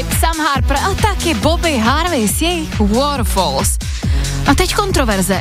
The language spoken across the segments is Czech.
Philip, Sam Harper a taky Bobby Harvey s jejich Waterfalls. A teď kontroverze.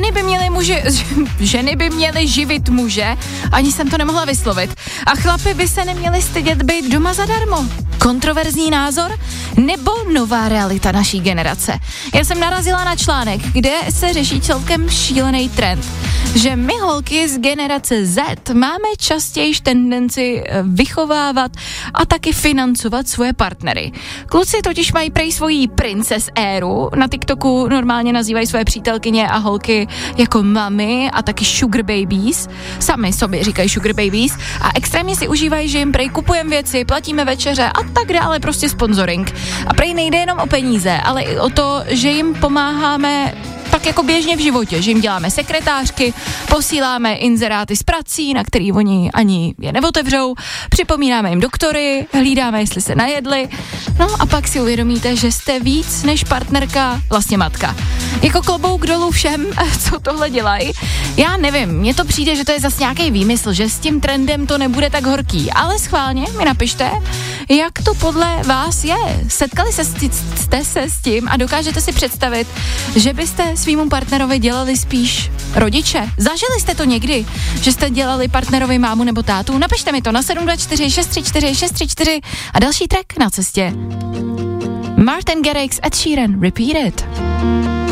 Ženy by měly živit muže, ani jsem to nemohla vyslovit. A chlapi by se neměli stydět být doma zadarmo. Kontroverzní názor? Nebo nová realita naší generace? Já jsem narazila na článek, kde se řeší celkem šílený trend, že my holky z generace Z máme častěji tendenci vychovávat a taky financovat svoje partnery. Kluci totiž mají prej svojí princess éru, na TikToku normálně nazývají svoje přítelkyně a holky jako mami a taky sugar babies. Sami sobě říkají sugar babies a extrémně si užívají, že jim prej kupujeme věci, platíme večeře a tak dále, prostě sponsoring. A prej nejde jenom o peníze, ale i o to, že jim pomáháme tak jako běžně v životě, že jim děláme sekretářky, posíláme inzeráty z prací, na který oni ani je neotevřou, připomínáme jim doktory, hlídáme, jestli se najedli, no a pak si uvědomíte, že jste víc než partnerka, vlastně matka. Jako klobouk dolů všem, co tohle dělají. Já nevím, mně to přijde, že to je zase nějaký výmysl, že s tím trendem to nebude tak horký, ale schválně mi napište, jak to podle vás je. Setkali jste se s tím a dokážete si představit, že byste svýmu partnerovi dělali spíš rodiče? Zažili jste to někdy, že jste dělali partnerovi mámu nebo tátu? Napište mi to na 724 634 634 a další track na cestě. Martin Garrix, Ed Sheeran, Repeat It.